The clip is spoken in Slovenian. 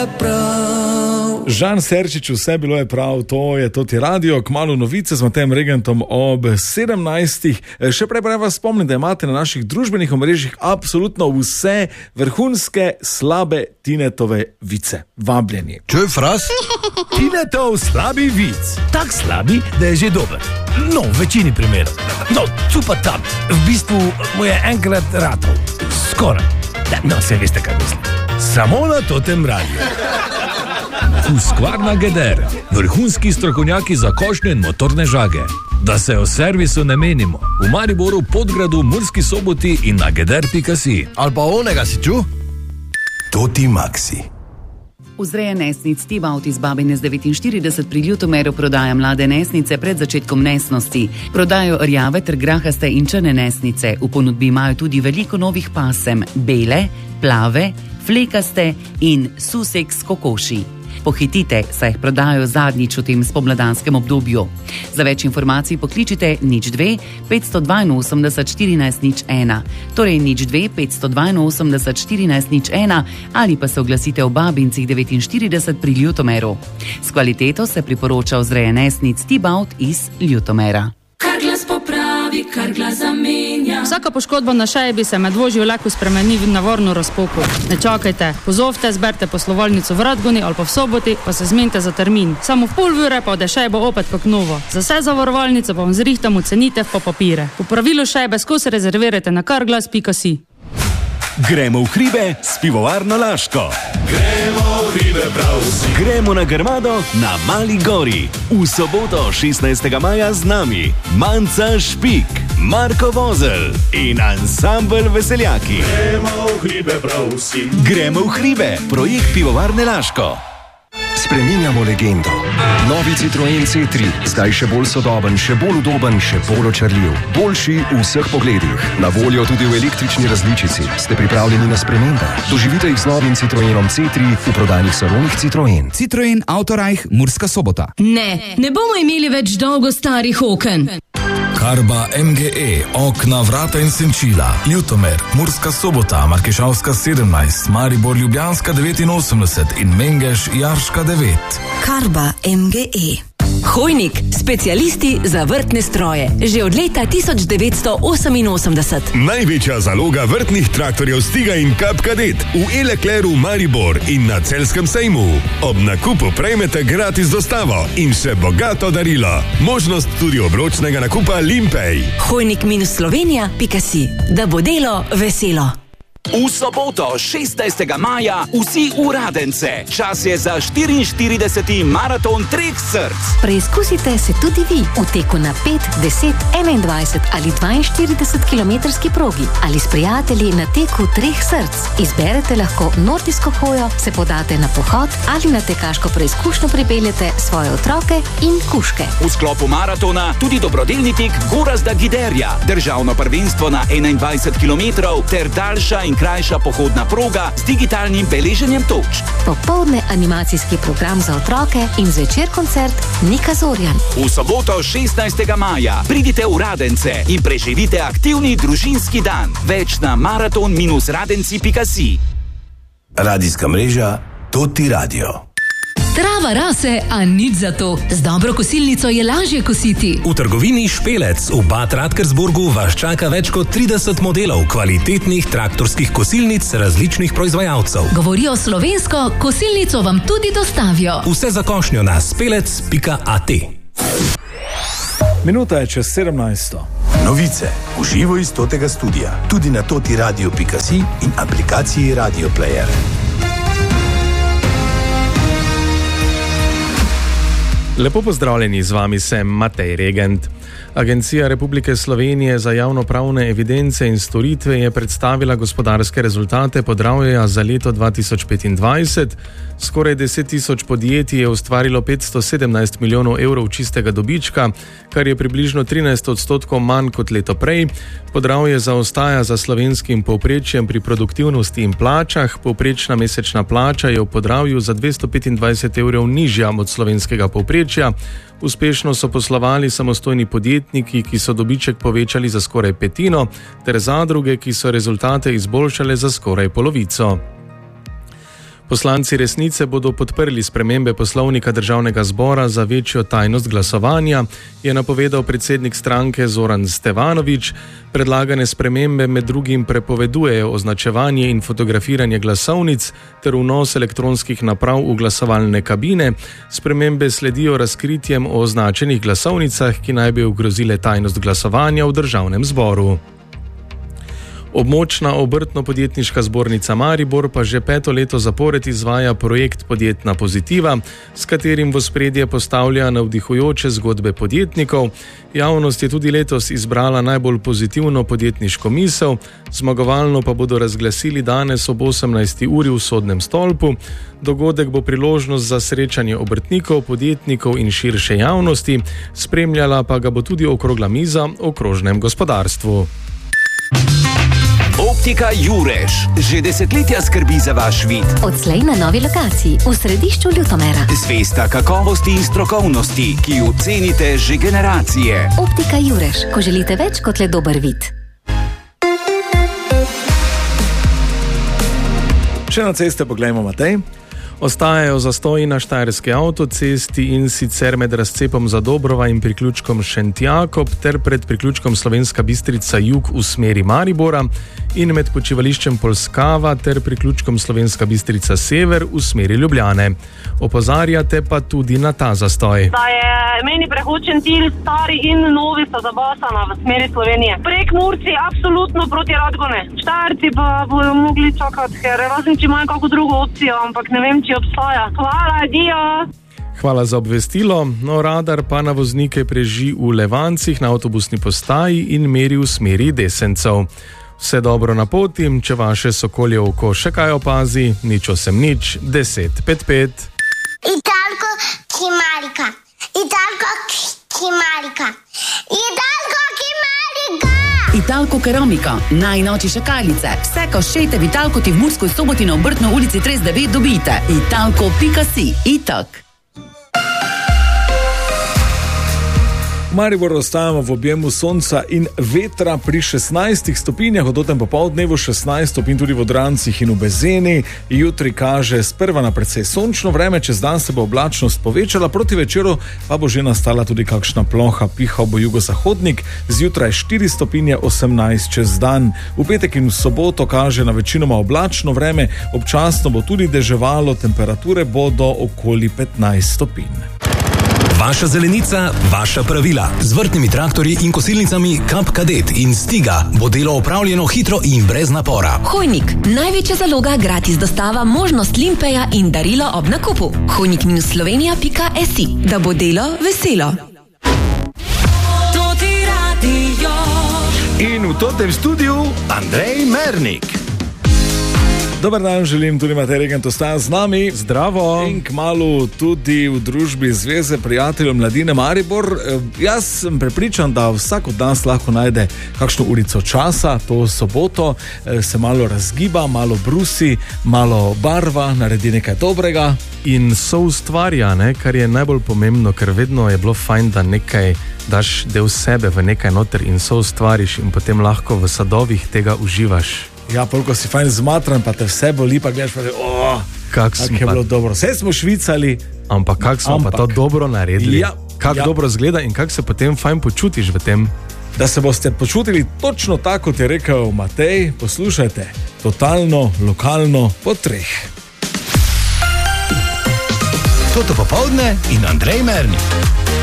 prav. Žan Serčič, vse bilo je prav, to je Toti Radio, kmalu novice z Matejem Regentom ob 17. Še prej vas spomnim, da imate na naših družbenih omrežjih absolutno vse vrhunske slabe Tinetove vice. Vabljeni. Čuj, fras? Tinetov slabi vic. Tak slabi, da je že dober. No, v večini primerov. No, tu pa tam. V bistvu mu je enkrat ratov. Skoraj. No, se veste, kaj mislim. Samo na Totem radiju. Husqvarna Geder, vrhunski strokovnjaki za košnje in motorne žage. Da se o servisu ne menimo. V Mariboru, Podgradu, Murski Soboti in na geder.si. Ali pa onega si ču? Toti Maxi. Vzreja nesnic T-Baut iz Babine z 49 pri Ljutomeru prodaja mlade nesnice pred začetkom nesnosti. Prodajo rjave ter grahaste in črne nesnice. V ponudbi imajo tudi veliko novih pasem, bele, plave, flekaste in susek s kokoši. Pohitite, saj jih prodajo zadnjič v tem spomladanskem obdobju. Za več informacij pokličite 02 582 14 01, torej 02 582 14 01 ali pa se oglasite v Babincih 49 pri Ljutomeru. S kvaliteto se priporoča vzreja nesnic T-Baut iz Ljutomera. Kar glas popravi, kar glas zamenja. Vsaka poškodba na šeji se med vožnjo lahko spremeni v navorno razpoko. Ne čakajte, pozovite, zberite poslovalnico v Radgoni ali pa v Soboti, pa se zmenite za termin. Samo v pol ure pa ode šejba opet kot novo. Za vse zavarovalnice pa vam zrihtamo cenitev pa papire. Po pravilu šejbe skozi rezervirajte na karglas.si. Gremo v hribe s pivovarno Laško. Gremo v hribe prav vsi. Gremo na Grmado na Mali gori. V soboto 16. maja z nami Manca Špik, Marko Vozel in ansambel Veseljaki. Gremo v hribe prav vsi. Gremo v hribe, projekt pivovarne Laško. Spreminjamo legendo. Novi Citroen C3, zdaj še bolj sodoben, še bolj udoben, še bolj očarljiv. Boljši v vseh pogledih. Na voljo tudi v električni različici. Ste pripravljeni na spremembe? Doživite jih z novim Citroenom C3 v prodajnih salonih Citroen. Citroen Autorajh, Murska Sobota. Ne bomo imeli več dolgo starih oken. Karba MGE, okna, vrata in senčila. Ljutomer, Murska Sobota, Markešavska 17, Maribor Ljubljanska 89 in Mengeš Jarška 9. Karba MGE. Hojnik, specialisti za vrtne stroje. Že od leta 1988. Največja zaloga vrtnih traktorjev Stiga in Kap Kadet v Elekleru Maribor in na Celjskem sejmu. Ob nakupu prejmete gratis dostavo in še bogato darilo. Možnost tudi obročnega nakupa Limpej. Hojnik-slovenija.si. Da bo delo veselo. V soboto 16. maja vsi v Radence. Čas je za 44. maraton 3 src. Preizkusite se tudi vi v teku na 5, 10, 21 ali 42 kilometrski progi ali s prijatelji na teku 3 src. Izberete lahko nordijsko hojo, se podate na pohod ali na tekaško preizkušnjo pripeljete svoje otroke in kužke. V sklopu maratona tudi dobrodelni tek Gorazda Giderja, državno prvenstvo na 21 kilometrov ter daljša in krajša pohodna proga z digitalnim beleženjem točk. Popoldne animacijski program za otroke in zvečer koncert Nika Zorjan. V soboto 16. maja pridite v Radence in preživite aktivni družinski dan. Več na maraton-radenci.si. Radijska mreža Toti Radio. Trava rase, a nič za to. Z dobro kosilnico je lažje kositi. V trgovini Špelec v Bad Radkersburgu vas čaka več kot 30 modelov kvalitetnih traktorskih kosilnic različnih proizvajalcev. Govorijo slovensko, kosilnico vam tudi dostavijo. Vse za košnjo na spelec.at. Minuta je čez 17. Novice v živo iz Totega studia. Tudi na totiradio.si in aplikaciji Radio Player. Lepo pozdravljeni, z vami sem Matej Regent. Agencija Republike Slovenije za javnopravne evidence in storitve je predstavila gospodarske rezultate Podravja za leto 2025. Skoraj 10.000 podjetij je ustvarilo 517 milijonov evrov čistega dobička, kar je približno 13% manj kot leto prej. Podravje zaostaja za slovenskim povprečjem pri produktivnosti in plačah. Povprečna mesečna plača je v Podravju za 225 evrov nižja od slovenskega povprečja. Uspešno so poslovali samostojni podjetniki, ki so dobiček povečali za skoraj petino, ter zadruge, ki so rezultate izboljšale za skoraj polovico. Poslanci Resnice bodo podprli spremembe poslovnika Državnega zbora za večjo tajnost glasovanja, je napovedal predsednik stranke Zoran Stevanović. Predlagane spremembe med drugim prepovedujejo označevanje in fotografiranje glasovnic ter vnos elektronskih naprav v glasovalne kabine. Spremembe sledijo razkritjem o označenih glasovnicah, ki naj bi ogrozile tajnost glasovanja v Državnem zboru. Območna obrtno-podjetniška zbornica Maribor pa že 5. leto zapored izvaja projekt Podjetna pozitiva, s katerim v ospredje postavlja navdihujoče zgodbe podjetnikov. Javnost je tudi letos izbrala najbolj pozitivno podjetniško misel, zmagovalno pa bodo razglasili danes ob 18. uri v Sodnem stolpu. Dogodek bo priložnost za srečanje obrtnikov, podjetnikov in širše javnosti, spremljala pa ga bo tudi okrogla miza o krožnem gospodarstvu. Optika Jurež že desetletja skrbi za vaš vid. Odslej na novi lokaciji v središču Ljutomera. Zvesta kakovosti in strokovnosti, ki jo cenite že generacije. Optika Jurež, ko želite več kot le dober vid. Še na ceste poglejmo, Matej. Ostajajo zastoji na štajerski avtocesti in sicer med razcepom Zadobrova in priključkom Šentjakob ter pred priključkom Slovenska Bistrica jug v smeri Maribora in med počivališčem Polskava ter priključkom Slovenska Bistrica sever v smeri Ljubljane. Opozarjate pa tudi na ta zastoj. Da je meni prehočen cilj stari in novi sta zabasana v smeri Slovenije. Prek Murci absolutno proti Radgone. Štajerci pa bodo mogli čakati, ker razen če imajo kako drugo opcijo, ampak ne vem, če obstaja. Hvala, adijo! Hvala za obvestilo. No, radar pa na voznike preži v Levancih na avtobusni postaji in meri v smeri Desencev. Vse dobro na poti, če vaše sokolje oko še kaj opazi, nič 1055. Italko Kimarika. Italko Kimarika. Italko Kimarika. Italko Keramika, najnoči šakalice. Vse koščete v Italko ti v Murskoj Soboti na Obrtno ulici 39 dobite. Italko.si. Itak. V Mariboru ostajamo v objemu sonca in vetra pri 16 stopinjah, od tem popoldnevu 16 stopinj tudi v Odrancih in v Bezeni. Jutri kaže sprva na precej sončno vreme, čez dan se bo oblačnost povečala, proti večeru pa bo že nastala tudi kakšna ploha, pihal bo jugozahodnik, zjutraj 4 stopinje 18 čez dan. V petek in v soboto kaže na večinoma oblačno vreme, občasno bo tudi deževalo, temperature bodo okoli 15 stopinj. Vaša zelenica, vaša pravila. Z vrtnimi traktorji in kosilnicami Kap Kadet in Stiga bo delo opravljeno hitro in brez napora. Hojnik, največja zaloga, gratis dostava, možnost limpeja in darilo ob nakupu. hojnik-slovenija.si, da bo delo veselo. In v tem studiu Andrej Mernik. Dober dan, želim tudi Matej Regent ostati z nami. Zdravo. In kmalu tudi v družbi Zveze prijateljev mladine Maribor. Jaz sem prepričan, da vsak od nas lahko najde kakšno urico časa, to soboto, se malo razgiba, malo brusi, malo barva, naredi nekaj dobrega. In soustvarja, kar je najbolj pomembno, ker vedno je bilo fajn, da nekaj daš del sebe v nekaj noter in soustvariš in potem lahko v sadovih tega uživaš. Ja, koliko si fajn zmatran, pa te vse boli, pa gledaš, kako je bilo dobro. Vse smo švicali. Ampak kako smo pa to dobro naredili. Ja, kako dobro zgleda in kako se potem fajn počutiš v tem. Da se boste počutili točno tako, kot je rekel Matej, poslušajte, totalno, lokalno, po 3. Toto popoldne in Andrej Mernik.